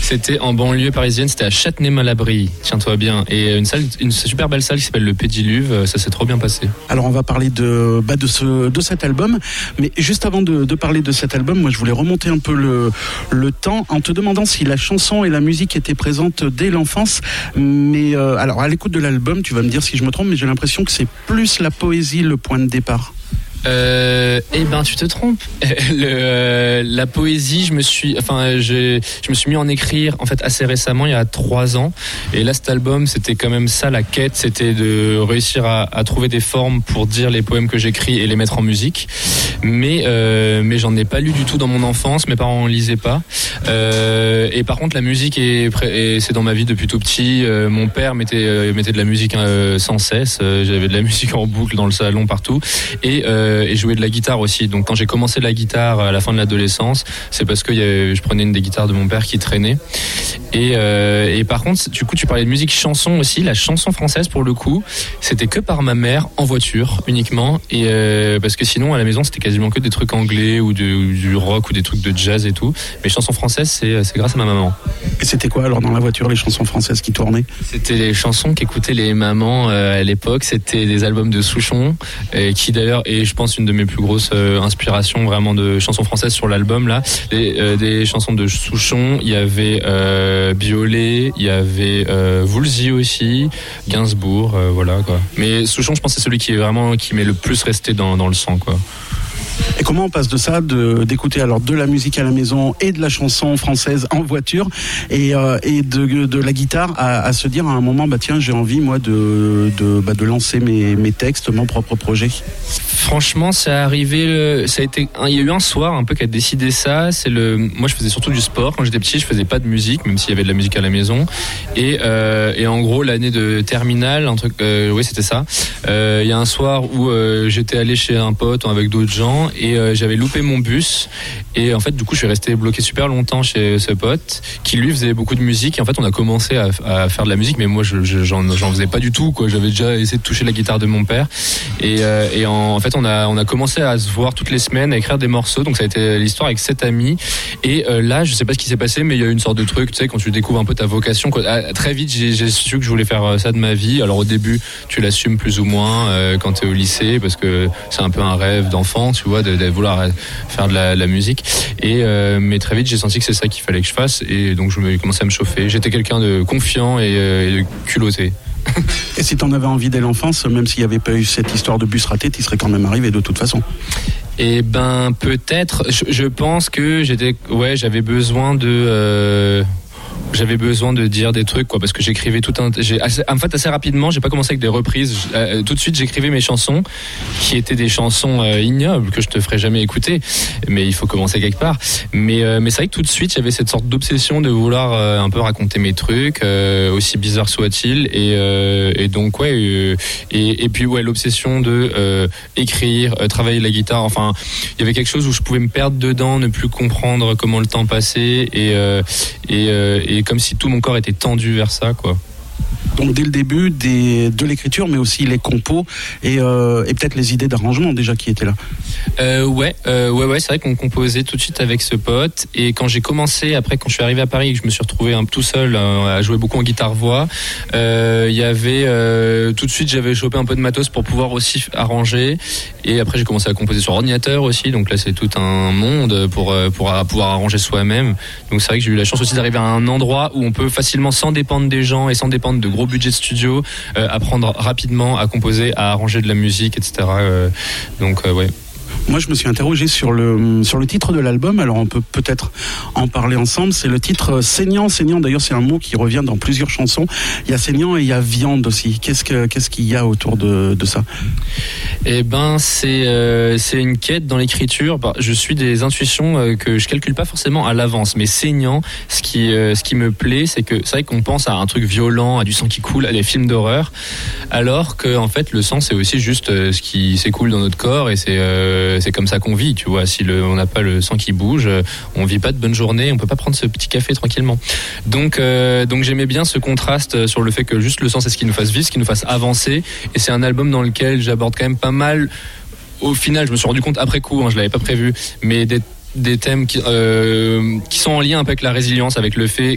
C'était en banlieue parisienne, c'était à Châtenay-Malabry, tiens-toi bien. Et une super belle salle qui s'appelle le Pédiluve, ça s'est trop bien passé. Alors on va parler de cet album, mais juste avant de parler de cet album, moi je voulais remonter un peu le temps en te demandant si la chanson et la musique étaient présentes dès l'enfance. Mais alors à l'écoute de l'album, tu vas me dire si je me trompe, mais j'ai l'impression que c'est plus la poésie le point de départ. Eh ben tu te trompes. La poésie, je me suis mis à en écrire en fait assez récemment, il y a 3 ans. Et là cet album, c'était quand même ça la quête, c'était de réussir à trouver des formes pour dire les poèmes que j'écris et les mettre en musique. Mais j'en ai pas lu du tout dans mon enfance, mes parents en lisaient pas. Et par contre la musique c'est dans ma vie depuis tout petit. Mon père mettait de la musique sans cesse. J'avais de la musique en boucle dans le salon partout. Et jouer de la guitare aussi. Donc quand j'ai commencé la guitare à la fin de l'adolescence, c'est parce que je prenais une des guitares de mon père qui traînait. Et par contre, du coup, tu parlais de musique chanson aussi. La chanson française, pour le coup, c'était que par ma mère en voiture uniquement. Et parce que sinon, à la maison, c'était quasiment que des trucs anglais ou du rock ou des trucs de jazz et tout. Mais chansons françaises, c'est grâce à ma maman. Et c'était quoi alors dans la voiture, les chansons françaises qui tournaient ? C'était les chansons qu'écoutaient les mamans à l'époque. C'était des albums de Souchon, qui d'ailleurs est, je pense, une de mes plus grosses inspirations vraiment de chansons françaises sur l'album là. Des chansons de Souchon, il y avait Biolay, il y avait Woolsey aussi, Gainsbourg, voilà quoi. Mais Souchon, je pense que c'est celui qui m'est le plus resté dans le sang quoi. Et comment on passe de ça, d'écouter alors de la musique à la maison et de la chanson française en voiture et de la guitare à se dire à un moment tiens, j'ai envie moi de lancer mes textes, mon propre projet. Franchement, c'est arrivé. Il y a eu un soir un peu qui a décidé ça. Moi, je faisais surtout du sport quand j'étais petit. Je faisais pas de musique, même s'il y avait de la musique à la maison. Et en gros, l'année de terminale, oui, c'était ça. Il y a un soir où j'étais allé chez un pote avec d'autres gens. Et j'avais loupé mon bus et en fait du coup je suis resté bloqué super longtemps chez ce pote qui lui faisait beaucoup de musique et en fait on a commencé à faire de la musique mais moi j'en faisais pas du tout quoi. J'avais déjà essayé de toucher la guitare de mon père et en fait on a commencé à se voir toutes les semaines, à écrire des morceaux. Donc ça a été l'histoire avec 7 amis et là je sais pas ce qui s'est passé mais il y a eu une sorte de truc, tu sais, quand tu découvres un peu ta vocation quoi. Très vite j'ai su que je voulais faire ça de ma vie. Alors au début tu l'assumes plus ou moins quand t'es au lycée parce que c'est un peu un rêve d'enfant, tu vois, de vouloir faire de la musique mais très vite j'ai senti que c'est ça qu'il fallait que je fasse et donc je me commençais à me chauffer. J'étais quelqu'un de confiant et de culotté. Et si t'en avais envie dès l'enfance, même s'il n'y avait pas eu cette histoire de bus raté, t'y serais quand même arrivé de toute façon? Eh ben peut-être, je pense que j'avais besoin de dire des trucs quoi parce que j'écrivais assez rapidement. J'ai pas commencé avec des reprises, tout de suite j'écrivais mes chansons qui étaient des chansons ignobles que je te ferais jamais écouter mais il faut commencer quelque part mais c'est vrai que tout de suite j'avais cette sorte d'obsession de vouloir un peu raconter mes trucs aussi bizarres soient-ils et donc ouais et puis ouais l'obsession de écrire, travailler la guitare, enfin il y avait quelque chose où je pouvais me perdre dedans, ne plus comprendre comment le temps passait et comme si tout mon corps était tendu vers ça quoi. Donc dès le début de l'écriture, mais aussi les compos et peut-être les idées d'arrangement déjà qui étaient là. Ouais, c'est vrai qu'on composait tout de suite avec ce pote. Et quand j'ai commencé, après quand je suis arrivé à Paris et que je me suis retrouvé tout seul à jouer beaucoup en guitare-voix, il y avait tout de suite j'avais chopé un peu de matos pour pouvoir aussi arranger. Et après j'ai commencé à composer sur ordinateur aussi. Donc là c'est tout un monde pour pouvoir arranger soi-même. Donc c'est vrai que j'ai eu la chance aussi d'arriver à un endroit où on peut facilement, sans dépendre des gens et sans dépendre de gros budget de studio, apprendre rapidement à composer, à arranger de la musique, etc. Donc ouais. Moi, je me suis interrogé sur le titre de l'album. Alors, on peut peut-être en parler ensemble. C'est le titre Saignant. Saignant, d'ailleurs, c'est un mot qui revient dans plusieurs chansons. Il y a Saignant et il y a Viande aussi. Qu'est-ce qu'il y a autour de ça ? Eh ben, c'est une quête dans l'écriture. Je suis des intuitions que je calcule pas forcément à l'avance. Mais Saignant, ce qui me plaît, c'est que c'est vrai qu'on pense à un truc violent, à du sang qui coule, à des films d'horreur, alors que en fait, le sang, c'est aussi juste ce qui s'écoule dans notre corps et c'est comme ça qu'on vit, tu vois. Si on n'a pas le sang qui bouge, on vit pas de bonne journée, on peut pas prendre ce petit café tranquillement. Donc j'aimais bien ce contraste sur le fait que juste le sang, c'est ce qui nous fasse vivre, ce qui nous fasse avancer. Et c'est un album dans lequel j'aborde quand même pas mal. Au final, je me suis rendu compte après coup, je l'avais pas prévu, mais des thèmes qui sont en lien un peu avec la résilience, avec le fait